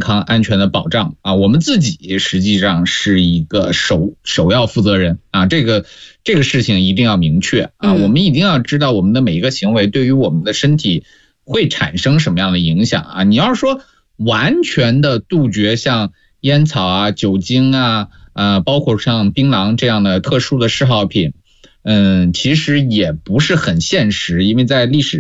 康安全的保障啊，我们自己实际上是一个首要负责人啊，这个事情一定要明确啊，我们一定要知道我们的每一个行为对于我们的身体会产生什么样的影响啊。你要是说完全的杜绝像烟草啊、酒精啊、包括像槟榔这样的特殊的嗜好品，其实也不是很现实，因为在历史